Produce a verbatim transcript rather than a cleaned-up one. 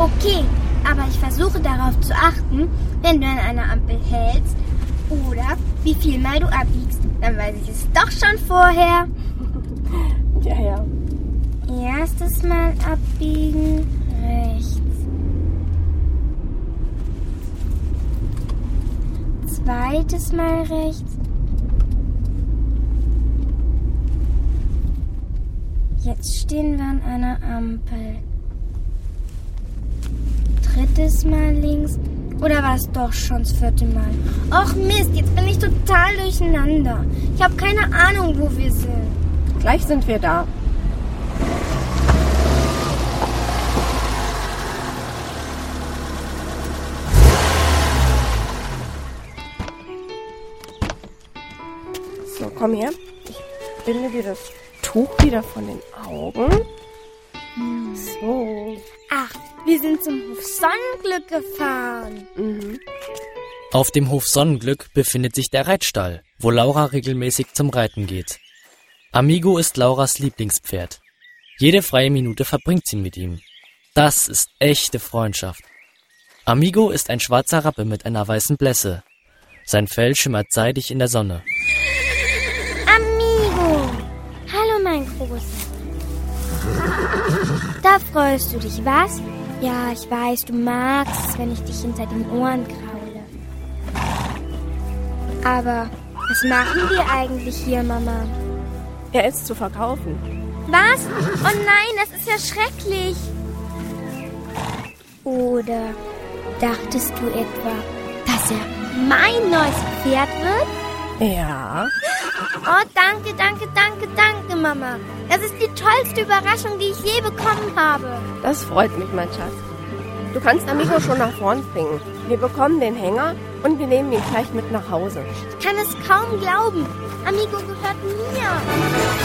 Okay, aber ich versuche darauf zu achten, wenn du an einer Ampel hältst oder wie viel Mal du abbiegst. Dann weiß ich es doch schon vorher. Ja, ja. Erstes Mal abbiegen, rechts. Zweites Mal rechts. Jetzt stehen wir an einer Ampel. Drittes Mal links. Oder war es doch schon das vierte Mal? Och Mist, jetzt bin ich total durcheinander. Ich habe keine Ahnung, wo wir sind. Gleich sind wir da. So, komm her. Ich binde dir das Tuch wieder von den Augen. So. Ach, wir sind zum Hof Sonnenglück gefahren. Mhm. Auf dem Hof Sonnenglück befindet sich der Reitstall, wo Laura regelmäßig zum Reiten geht. Amigo ist Lauras Lieblingspferd. Jede freie Minute verbringt sie mit ihm. Das ist echte Freundschaft. Amigo ist ein schwarzer Rappe mit einer weißen Blässe. Sein Fell schimmert seidig in der Sonne. Amigo! Hallo, mein Großer. Da freust du dich, was? Ja, ich weiß, du magst es, wenn ich dich hinter den Ohren kraule. Aber was machen wir eigentlich hier, Mama? Er ist zu verkaufen. Was? Oh nein, das ist ja schrecklich. Oder dachtest du etwa, dass er mein neues Pferd wird? Ja. Oh, danke, danke, danke, danke, Mama. Das ist die tollste Überraschung, die ich je bekommen habe. Das freut mich, mein Schatz. Du kannst Amigo schon nach vorn bringen. Wir bekommen den Hänger und wir nehmen ihn gleich mit nach Hause. Ich kann es kaum glauben. Amigo gehört mir.